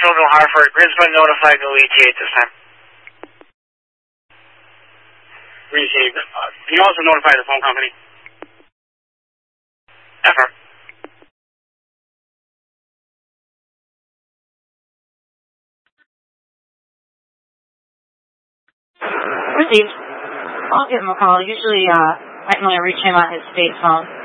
Jacksonville, Hartford. Griswold notified, no ETA at this time. Received. Can you also notify the phone company? Affirm. Received. I'll give him a call. Usually, I can only reach him on his state phone.